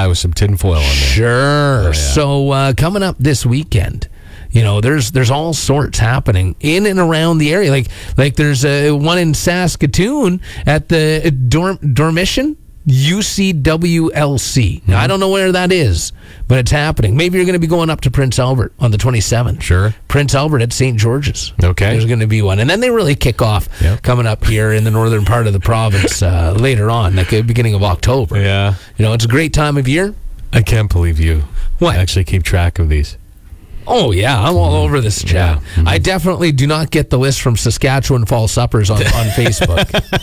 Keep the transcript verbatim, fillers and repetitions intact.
guy with some tinfoil on there. Sure. Oh, yeah. So uh, coming up this weekend, you know, there's there's all sorts happening in and around the area. Like like there's a one in Saskatoon at the Dorm, Dormition U C W L C. Now, I don't know where that is, but it's happening. Maybe you're going to be going up to Prince Albert on the twenty-seventh. Sure. Prince Albert at Saint George's. Okay. There's going to be one. And then they really kick off Yep. coming up here in the northern part of the province uh, later on, like the beginning of October. Yeah. You know, it's a great time of year. I can't believe you What? actually keep track of these. Oh, yeah. I'm all over this chat. Yeah. Mm-hmm. I definitely do not get the list from Saskatchewan Fall Suppers on, on Facebook.